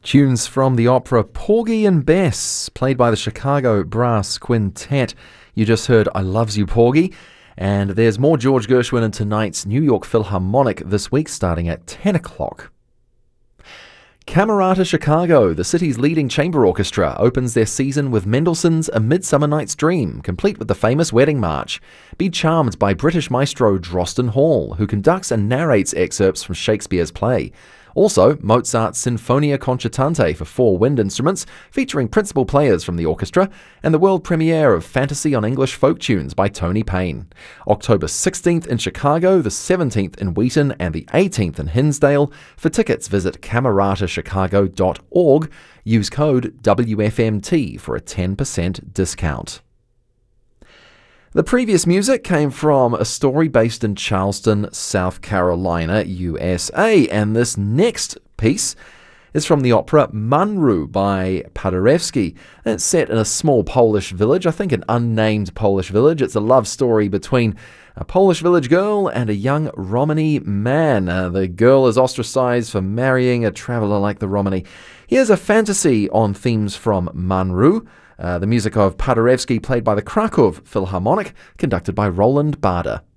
Tunes from the opera Porgy and Bess, played by the Chicago Brass Quintet. You just heard I Loves You, Porgy. And there's more George Gershwin in tonight's New York Philharmonic this week, starting at 10 o'clock. Camerata Chicago, the city's leading chamber orchestra, opens their season with Mendelssohn's A Midsummer Night's Dream, complete with the famous wedding march. Be charmed by British maestro Drosten Hall, who conducts and narrates excerpts from Shakespeare's play. Also, Mozart's Sinfonia Concertante for 4 wind instruments, featuring principal players from the orchestra, and the world premiere of Fantasy on English Folk Tunes by Tony Payne. October 16th in Chicago, the 17th in Wheaton, and the 18th in Hinsdale. For tickets, visit cameratachicago.org. Use code WFMT for a 10% discount. The previous music came from a story based in Charleston, South Carolina, USA, and this next piece is from the opera Manru by Paderewski. It's set in a small Polish village, I think an unnamed Polish village. It's a love story between a Polish village girl and a young Romany man. The girl is ostracized for marrying a traveler like the Romany. Here's a fantasy on themes from Manru. The music of Paderewski, played by the Kraków Philharmonic, conducted by Roland Bader.